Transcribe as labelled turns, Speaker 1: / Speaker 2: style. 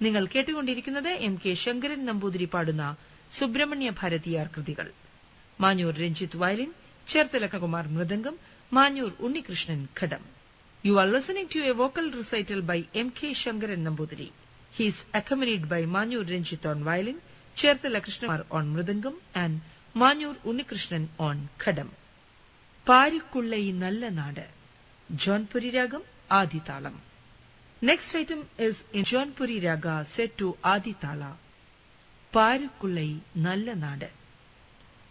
Speaker 1: നിങ്ങൾ കേട്ടുകൊണ്ടിരിക്കുന്നത് M K Sankaran Namboothiri പാടുന്ന സുബ്രഹ്മണ്യ ഭാരതിയാർ കൃതികൾ. Manjoor Ranjith violin, Cherthala Kumar mridangam, Manjoor Unnikrishnan ghatam. You are listening to a vocal recital by M. K. Shankaran Nambudiri. He is accompanied by Manyur Renjith on violin, Cherthala Krishnakumar on mridangam, and Manyur Unnikrishnan on khadam. Parikkullai Nalla Nadu, Jaunpuri Ragam, Adithalam. Next item is in Jaunpuri Raga set to Adithala. Parikkullai Nalla Nadu.